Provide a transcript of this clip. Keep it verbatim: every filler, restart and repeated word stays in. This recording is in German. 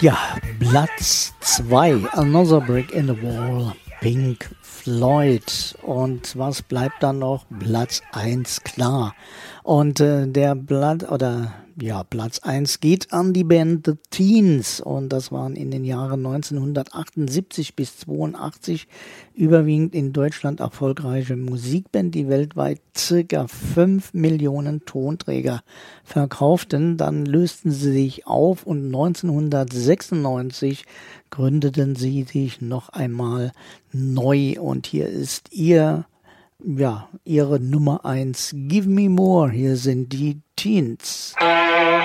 Ja, Platz zwei, Another Brick in the Wall, Pink Floyd. Und was bleibt dann noch? Platz eins, klar. Und äh, der Blatt, oder ja, Platz eins geht an die Band The Teens. Und das waren in den Jahren neunzehnhundertachtundsiebzig bis zweiundachtzig überwiegend in Deutschland erfolgreiche Musikband, die weltweit circa fünf Millionen Tonträger verkauften. Dann lösten sie sich auf und neunzehnhundertsechsundneunzig gründeten sie sich noch einmal neu. Und hier ist ihr, ja, ihre Nummer eins, Give Me More. Hier sind die Teens.